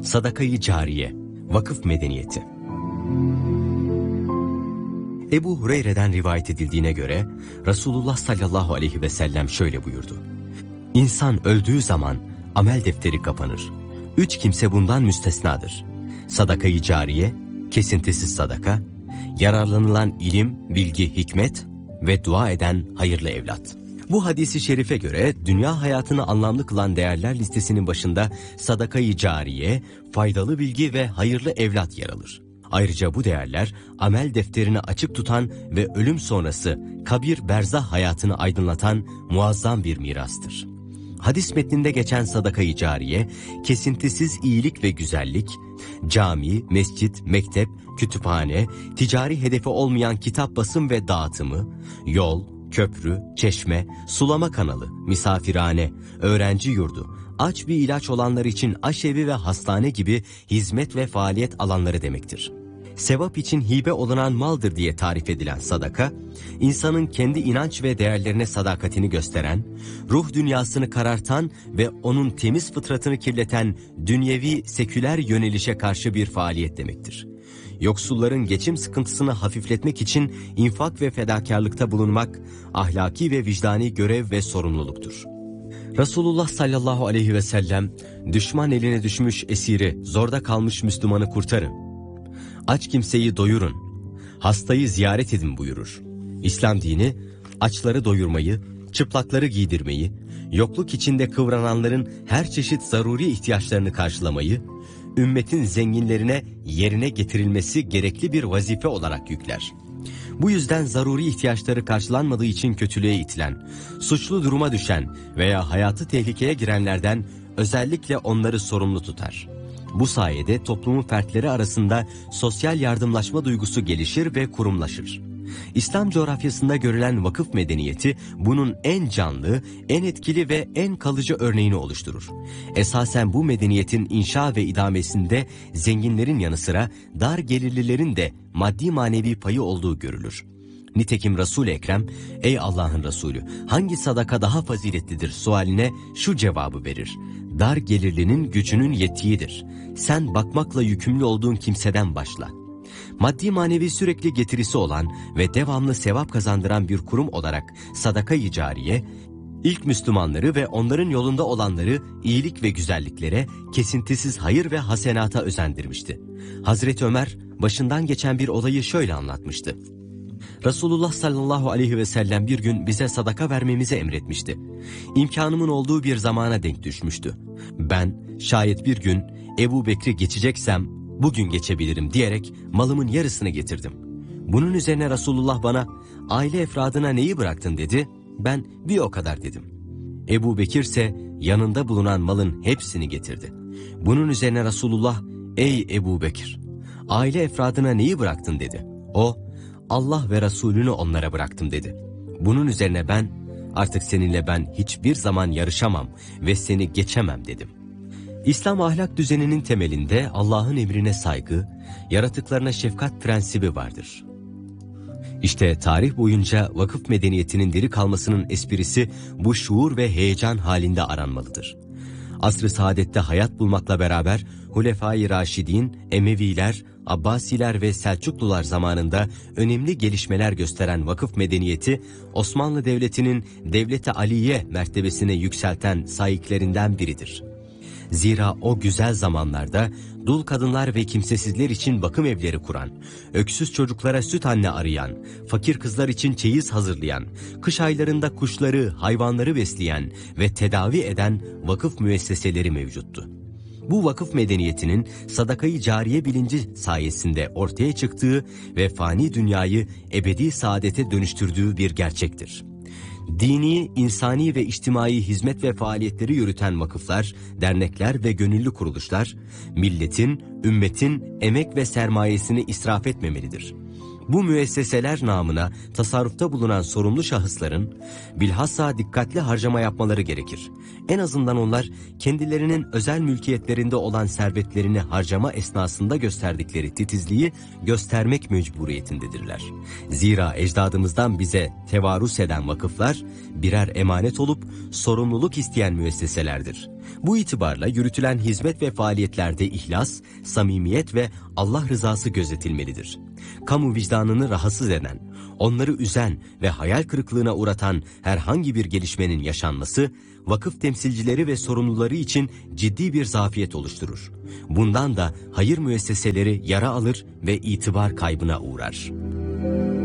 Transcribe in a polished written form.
Sadaka-i Cariye, vakıf medeniyeti. Ebu Hureyre'den rivayet edildiğine göre Resulullah sallallahu aleyhi ve sellem şöyle buyurdu. İnsan öldüğü zaman amel defteri kapanır. 3 kimse bundan müstesnadır. Sadaka-i cariye, kesintisiz sadaka, yararlanılan ilim, bilgi, hikmet ve dua eden hayırlı evlat. Bu hadisi şerife göre dünya hayatını anlamlı kılan değerler listesinin başında sadaka-i cariye, faydalı bilgi ve hayırlı evlat yer alır. Ayrıca bu değerler amel defterini açık tutan ve ölüm sonrası kabir berzah hayatını aydınlatan muazzam bir mirastır. Hadis metninde geçen sadaka-i cariye, kesintisiz iyilik ve güzellik, cami, mescit, mektep, kütüphane, ticari hedefi olmayan kitap basım ve dağıtımı, yol, köprü, çeşme, sulama kanalı, misafirhane, öğrenci yurdu, aç bir ilaç olanlar için aşevi ve hastane gibi hizmet ve faaliyet alanları demektir. Sevap için hibe olunan maldır diye tarif edilen sadaka, insanın kendi inanç ve değerlerine sadakatini gösteren, ruh dünyasını karartan ve onun temiz fıtratını kirleten dünyevi seküler yönelişe karşı bir faaliyet demektir. Yoksulların geçim sıkıntısını hafifletmek için infak ve fedakarlıkta bulunmak, ahlaki ve vicdani görev ve sorumluluktur. Resulullah sallallahu aleyhi ve sellem, düşman eline düşmüş esiri, zorda kalmış Müslümanı kurtarın. Aç kimseyi doyurun, hastayı ziyaret edin buyurur. İslam dini, açları doyurmayı, çıplakları giydirmeyi, yokluk içinde kıvrananların her çeşit zaruri ihtiyaçlarını karşılamayı, ümmetin zenginlerine yerine getirilmesi gerekli bir vazife olarak yükler. Bu yüzden zaruri ihtiyaçları karşılanmadığı için kötülüğe itilen, suçlu duruma düşen veya hayatı tehlikeye girenlerden özellikle onları sorumlu tutar. Bu sayede toplumun fertleri arasında sosyal yardımlaşma duygusu gelişir ve kurumlaşır. İslam coğrafyasında görülen vakıf medeniyeti bunun en canlı, en etkili ve en kalıcı örneğini oluşturur. Esasen bu medeniyetin inşa ve idamesinde zenginlerin yanı sıra dar gelirlilerin de maddi manevi payı olduğu görülür. Nitekim Resul-i Ekrem, ey Allah'ın Resulü, hangi sadaka daha faziletlidir sualine şu cevabı verir: dar gelirlinin gücünün yettiğidir. Sen bakmakla yükümlü olduğun kimseden başla. Maddi manevi sürekli getirisi olan ve devamlı sevap kazandıran bir kurum olarak sadaka-i cariye, ilk Müslümanları ve onların yolunda olanları iyilik ve güzelliklere, kesintisiz hayır ve hasenata özendirmişti. Hazreti Ömer başından geçen bir olayı şöyle anlatmıştı. Resulullah sallallahu aleyhi ve sellem bir gün bize sadaka vermemizi emretmişti. İmkanımın olduğu bir zamana denk düşmüştü. Ben şayet bir gün Ebu Bekir'i geçeceksem bugün geçebilirim diyerek malımın yarısını getirdim. Bunun üzerine Resulullah bana aile efradına neyi bıraktın dedi. Ben bir o kadar dedim. Ebu Bekir ise yanında bulunan malın hepsini getirdi. Bunun üzerine Resulullah ey Ebu Bekir, aile efradına neyi bıraktın dedi. O Allah ve Resulünü onlara bıraktım dedi. Bunun üzerine ben artık seninle ben hiçbir zaman yarışamam ve seni geçemem dedim. İslam ahlak düzeninin temelinde Allah'ın emrine saygı, yaratıklarına şefkat prensibi vardır. İşte tarih boyunca vakıf medeniyetinin diri kalmasının esprisi bu şuur ve heyecan halinde aranmalıdır. Asr-ı saadette hayat bulmakla beraber Hulefai Raşidin, Emeviler, Abbasiler ve Selçuklular zamanında önemli gelişmeler gösteren vakıf medeniyeti, Osmanlı Devleti'nin Devlet-i Aliye mertebesine yükselten sahiklerinden biridir. Zira o güzel zamanlarda dul kadınlar ve kimsesizler için bakım evleri kuran, öksüz çocuklara süt anne arayan, fakir kızlar için çeyiz hazırlayan, kış aylarında kuşları, hayvanları besleyen ve tedavi eden vakıf müesseseleri mevcuttu. Bu vakıf medeniyetinin sadaka-i cariye bilinci sayesinde ortaya çıktığı ve fani dünyayı ebedi saadete dönüştürdüğü bir gerçektir. Dini, insani ve içtimai hizmet ve faaliyetleri yürüten vakıflar, dernekler ve gönüllü kuruluşlar, milletin, ümmetin emek ve sermayesini israf etmemelidir. Bu müesseseler namına tasarrufta bulunan sorumlu şahısların bilhassa dikkatli harcama yapmaları gerekir. En azından onlar kendilerinin özel mülkiyetlerinde olan servetlerini harcama esnasında gösterdikleri titizliği göstermek mecburiyetindedirler. Zira ecdadımızdan bize tevarüs eden vakıflar birer emanet olup sorumluluk isteyen müesseselerdir. Bu itibarla yürütülen hizmet ve faaliyetlerde ihlas, samimiyet ve Allah rızası gözetilmelidir. Kamu vicdanını rahatsız eden, onları üzen ve hayal kırıklığına uğratan herhangi bir gelişmenin yaşanması, vakıf temsilcileri ve sorumluları için ciddi bir zafiyet oluşturur. Bundan da hayır müesseseleri yara alır ve itibar kaybına uğrar.